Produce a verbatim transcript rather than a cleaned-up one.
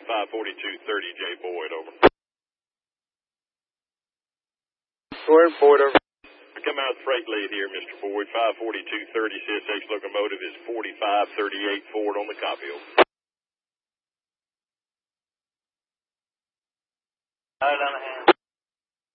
five forty-two thirty, J. Boyd, over. Boyd, Boyd, over. Come out freight lead here, Mister Boyd. five forty-two thirty C S X locomotive is forty-five thirty-eight Ford on the copy, over. All right, on the hand.